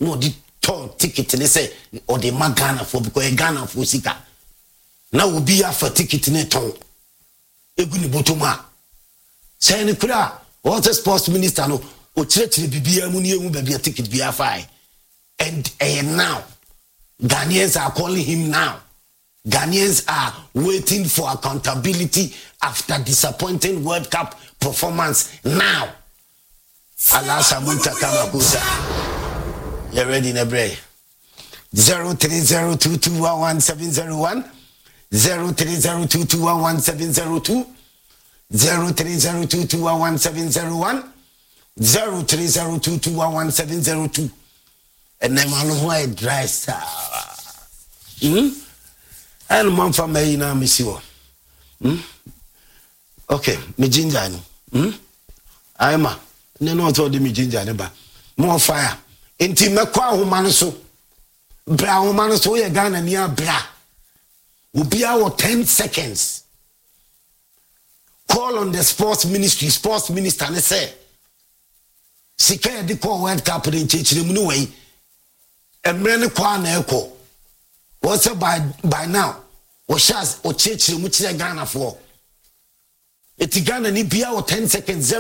no di ton ticket ne say or the Ghana for because Ghana for sika na obi afa ticket ne ton eguni botoma say ne kura what sports minister no o chire bibia mu ne ehu ba bia ticket bia fai and now Ghanaians are calling him now. Ghanaians are waiting for accountability after disappointing World Cup performance now. Alasa Munta Kamakusa. You're ready, Nebre. 0302211701 0302211702 0302211701 0302211702 and then I know why dry star. And mom from me now, monsieur. Okay, me ginger. I'm a no told me ginger, more fire. Inti me kwa humanoso. Bra humanoso ye Ghana near bra. Ubi our 10 seconds. Call on the sports ministry, sports minister, and say, Sika di call World Cup in Chichimu way. And many kwa na echo. What's up by now? What shas or church which is Ghana for? It's Ghana ni bia or 10 seconds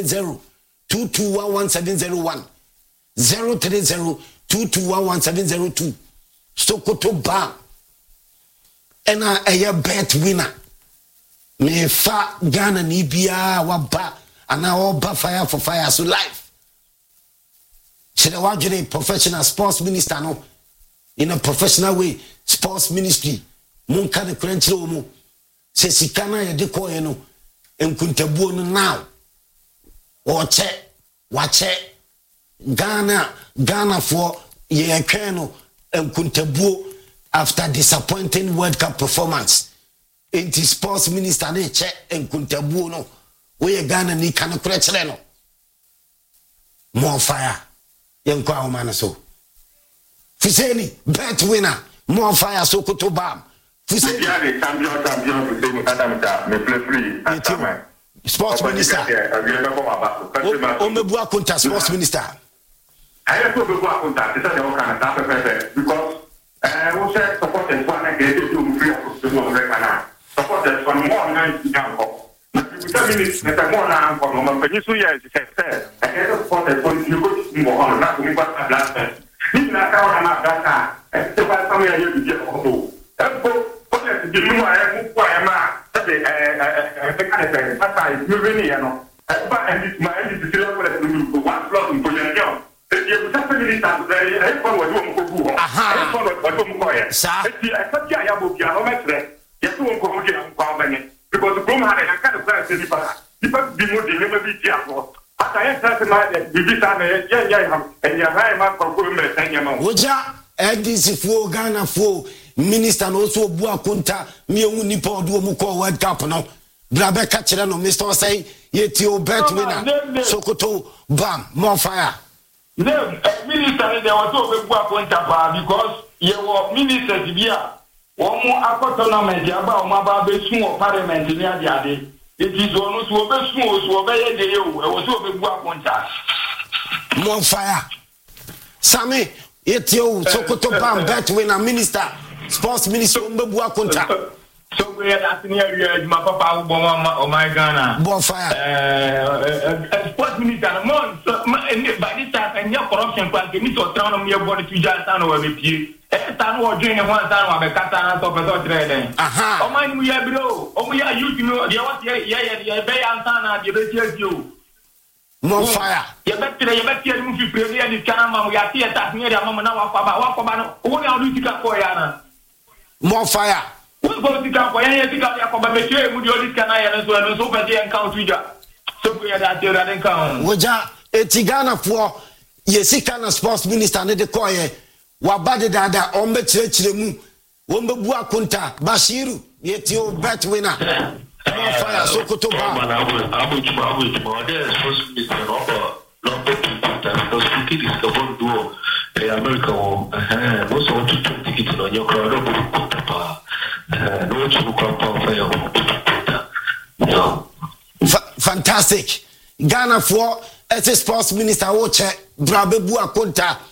030-2211-701 030-2211-702 Sokoto Bam and a bet winner. Me fa Ghana ni bia waba and now all fire for fire so life. Chidawajiri professional sports minister no in a professional way sports ministry munka de krenchiro mu se sikana ye de ko ye no enkuntabuo no now wache Ghana for ye twa no enkuntabuo after disappointing World Cup performance enti sports minister na che enkuntabuo no we Ghana ni kan krenchire no more fire yenkwa omana so Fuseni bet winner more fire Sokoto Bam Fuseni champion Fuseni Adamita me play free sports minister Omebu Akunta sports minister I have to be Akunta this is the kind of perfect because we say supporters one get to free of the supporters from more than minutes na more na for no penyisu yes say I get supporters for you go more on na we got last Nina kawa na data kwa samu ya yebi je ko epo project di mu aye mu kwa ma say kana pata you really no ba and my end to feel like you one floor in position you just really start very I for what you ko bu I for what you ko ya except ya bo bia no metre yeso ko mo je kwa banye because the problem had a kind of price di para di pa di mo di me bi dia ko ata yes na bibi sa na ya ham and ya hai ma ko me tanya ma oja NDC fo Ghana fo minister no so bu Akunta me hu nipa odo mu ko World Cup no bra be ka kire no Mr. say yeti o bet winner Sokoto Bam more fire minister they want to be bu Akunta pa because ye wo minister bia wo mu akọ tournament ya ba o ma ba be sun o parliament ni ade it is one to obey so obey the you was so be Akunta more fire Sammy etio Sokoto Bam bet winner minister sports minister Omebu Akunta so we are asking here my papa o my Ghana more fire sports minister no by this time and your corruption plan me to try on me body to just stand over me pie stand what doing one time we kata na to beto trade o man we bro o we youth no they what yeah be answer na they be tell you more fire you better mu fi premier di kana ma we ati eta near ya mama na wa kwa no wo na do tika ko ya na more fire we go tika ko ya tika ya ko ba me che mu di odi kana ya so be dey encounter you so we are that there den kan woja etigana for yesika na sports minister ne de koye wabade dada ombe chire mu Omebu Akunta Bashiru yeti o bet winner more fire Sokoto Bam abu there is supposed to be an offer not because ticket is the one duo America most want to take ticket on your crowd no to fire fantastic Ghana for as a sports minister Oche Brabebu Akunta